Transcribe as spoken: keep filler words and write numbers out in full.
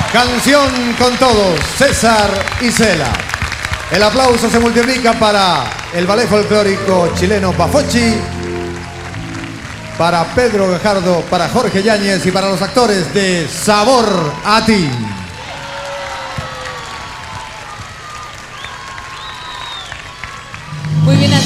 Canción con todos, César Isela. El aplauso se multiplica para el ballet folclórico chileno Bafochi, para Pedro Gajardo, para Jorge Yáñez y para los actores de Sabor a Ti.